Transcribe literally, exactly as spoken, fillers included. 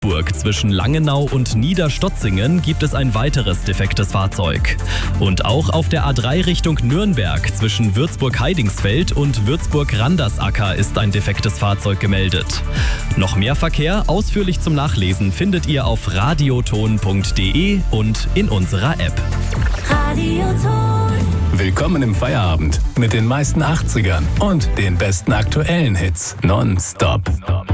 Würzburg zwischen Langenau und Niederstotzingen gibt es ein weiteres defektes Fahrzeug. Und auch auf der A drei Richtung Nürnberg zwischen Würzburg-Heidingsfeld und Würzburg-Randersacker ist ein defektes Fahrzeug gemeldet. Noch mehr Verkehr ausführlich zum Nachlesen findet ihr auf radioton punkt de und in unserer App. Radioton. Willkommen im Feierabend mit den meisten achtzigern und den besten aktuellen Hits nonstop.